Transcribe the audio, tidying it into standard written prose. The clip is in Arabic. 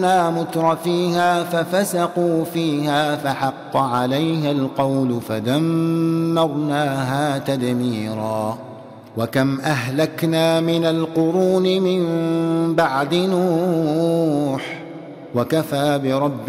مترفيها ففسقوا فيها فحق عليها القول فدمرناها تدميرا. وكم أهلكنا من القرون من بعد نوح وكفى بربك